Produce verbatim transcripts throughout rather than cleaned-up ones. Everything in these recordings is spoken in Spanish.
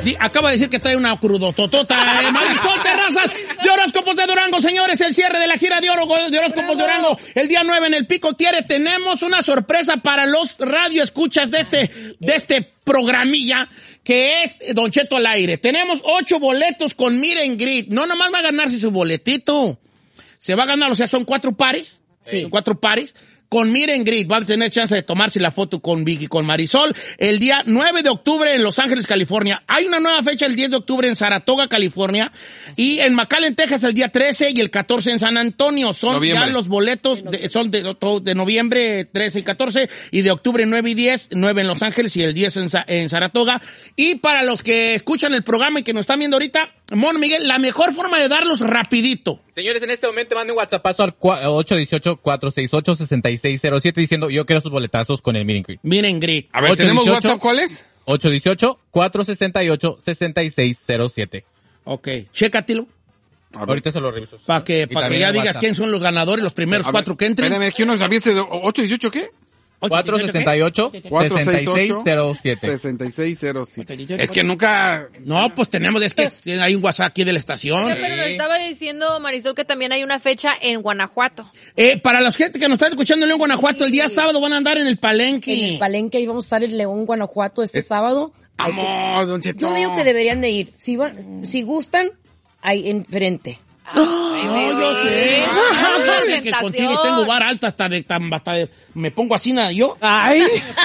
Acaba de decir que trae una crudototota. Eh, Marisol Terrazas de Horóscopos de Durango, señores. El cierre de la gira de oro de Horóscopos de Durango. El día nueve en el Pico Tiere tenemos una sorpresa para los radioescuchas de este, de este programilla que es Don Cheto al aire. Tenemos ocho boletos con Meet and Greet. No nomás va a ganarse su boletito. Se va a ganar, o sea, son cuatro pares. Sí. Son cuatro pares. Con Meet and Greet, va a tener chance de tomarse la foto con Vicky, con Marisol, el día nueve de octubre en Los Ángeles, California. Hay una nueva fecha el diez de octubre en Saratoga, California, y en McAllen, Texas, el día trece y el catorce en San Antonio. Son noviembre. Ya los boletos, de, son de, de noviembre trece y catorce, y de octubre nueve y diez, nueve en Los Ángeles y el diez en, en Saratoga. Y para los que escuchan el programa y que nos están viendo ahorita, Mon Miguel, la mejor forma de darlos rapidito. Señores, en este momento manden un WhatsAppazo al ocho uno ocho, cuatro seis ocho, seis seis cero siete diciendo yo quiero sus boletazos con el Meet and Greet. Meet and Greet. A ver, ¿tenemos WhatsApp cuál es? ocho uno ocho, cuatro seis ocho, seis seis cero siete. Ok, chécatelo. Ahorita se lo reviso. Para que, pa que ya digas WhatsApp. Quién son los ganadores, los primeros ver, cuatro que entren. Espérame, aquí uno sabía ese ocho dieciocho, ¿qué? cuatro seis ocho, seis seis cero siete. seis seis cero siete. Es que nunca... No, pues tenemos, es que hay un WhatsApp aquí de la estación. Oye, pero nos estaba diciendo Marisol que también hay una fecha en Guanajuato. Eh, para la gente que nos está escuchando en León, Guanajuato, sí. El día sábado van a andar en el Palenque. En el Palenque, ahí vamos a estar en León, Guanajuato este es... sábado. Vamos, Don Cheto. Yo digo que deberían de ir. Si, van, si gustan, ahí enfrente. Ay, no, yo sé. Ay, que contigo tengo vara alta hasta de, hasta de, me pongo así nada yo. Ay.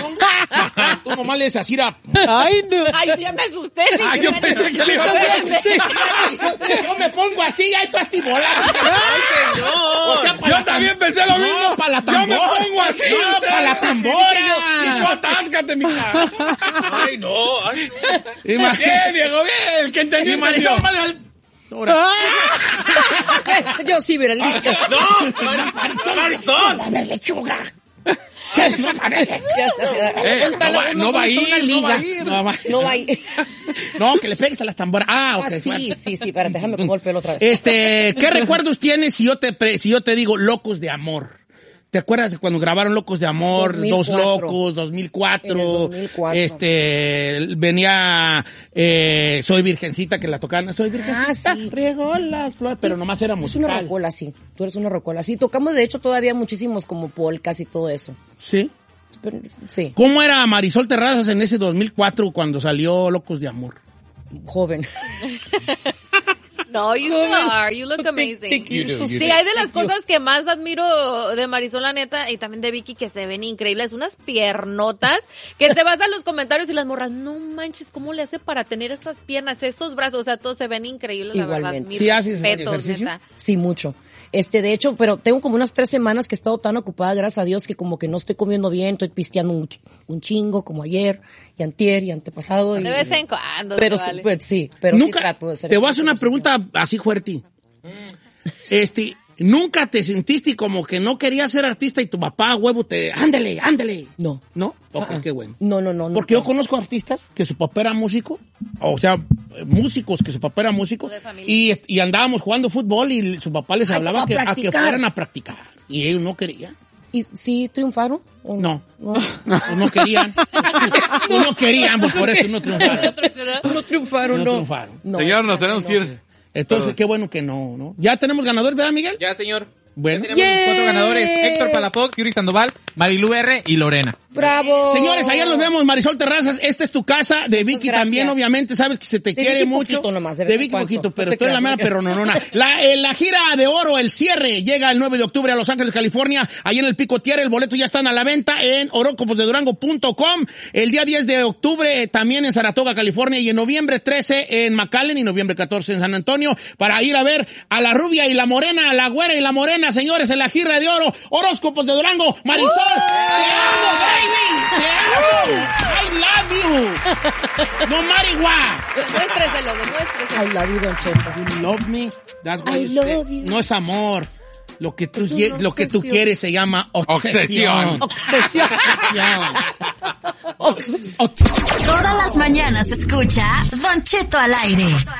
Tú nomás le dices así a... Ay, no. Ay, ya me asusté. Ay, yo pensé que le iba a ver. Yo me pongo así y ahí tú estimulas. Ay, no. O sea, yo la... también pensé lo mismo. No, para la tambora. Yo me pongo así. No, para la tambora. Y tú atáscate, mija. Ay, no. Ay, no. ¿Qué, viejo? Bien, el que entendió. Marisol, ahora. Yo sí, mira, listo. No, Marisol, Marisol. A ver, lechuga. No, eh, no, va, no va a ir, no va a ir. No va, no va a ir. No, que le pegues a las tamboras. Ah, ok. Ah, sí, bueno. sí, sí, espérate, déjame como el pelo otra vez. Este, ¿qué recuerdos tienes si yo te, pre, si yo te digo Locos de Amor? ¿Te acuerdas de cuando grabaron Locos de Amor? dos mil cuatro. Dos Locos, dos mil cuatro. dos mil cuatro. Este, venía eh, Soy Virgencita que la tocaban. Soy Virgencita, ah, sí. Riego las flores, pero nomás era musical. Es una rocola, sí. Tú eres una rocola. Sí, tocamos de hecho todavía muchísimos como polcas y todo eso. ¿Sí? Pero, sí. ¿Cómo era Marisol Terrazas en ese dos mil cuatro cuando salió Locos de Amor? Joven. No, you are. You look amazing. You do, you sí, do. hay de las cosas que más admiro de Marisol, la neta, y también de Vicky, que se ven increíbles. Unas piernotas que te vas a los comentarios y las morras, no manches, ¿cómo le hace para tener estas piernas, esos brazos? O sea, todos se ven increíbles, la verdad. Igualmente. ¿Sí haces petos, ejercicio? neta. Sí, mucho. Este, de hecho, pero tengo como unas tres semanas que he estado tan ocupada, gracias a Dios, que como que no estoy comiendo bien, estoy pisteando un, un chingo, como ayer, y antier, y antepasado. De y, vez en cuando. Pero vale. sí, pues, sí, pero nunca, sí trato de ser. Te voy a hacer una pregunta así fuerte. Este, ¿nunca te sentiste como que no querías ser artista y tu papá, huevo, te, ándale, ándale? No. ¿No? Ok, uh-uh. qué bueno. No, no, no. Porque no. yo conozco artistas que su papá era músico, o sea, músicos que su papá era músico, y, y andábamos jugando fútbol y su papá les Ay, hablaba que, a que fueran a practicar. Y ellos no querían. ¿Y sí triunfaron? ¿O no? No. No, pues no querían. Pues no querían, pues por eso no triunfaron. No triunfaron, no. no. triunfaron. No. Señor, nos tenemos no. que ir. Entonces, Perdón. qué bueno que no, ¿no? ¿Ya tenemos ganador, verdad, Miguel? Ya, señor. Bueno. Ya tenemos los cuatro ganadores. Héctor Palafox, Yuri Sandoval, Marilu R. y Lorena. ¡Bravo! Señores, ayer nos vemos, Marisol Terrazas. Esta es tu casa. De Vicky también, obviamente. Sabes que se te de quiere Vicky mucho. Poquito nomás, de, de Vicky cuanto. poquito, pero no tú eres la mera perrononona. La, eh, la gira de oro, el cierre, llega el nueve de octubre a Los Ángeles, California. Ahí en el Pico Tiere. El boleto ya están a la venta en horóscopos de durango punto com. El día diez de octubre eh, también en Saratoga, California. Y en noviembre trece en McAllen y noviembre catorce en San Antonio. Para ir a ver a la rubia y la morena, a la güera y la morena, señores, en la gira de oro. Horóscopos de Durango. Marisol, ¡uh! ¡Te amo, baby! ¡Te amo! I love you. No matter what. Demuéstreselo, demuéstreselo. I love you, Don Cheto. You love me. That's what I you love say. you. No es amor. Lo que tú, Es lo que tú obsesión. quieres se llama obsesión. Obsesión. Obsesión. Obsesión. Todas las mañanas escucha Don Cheto al aire.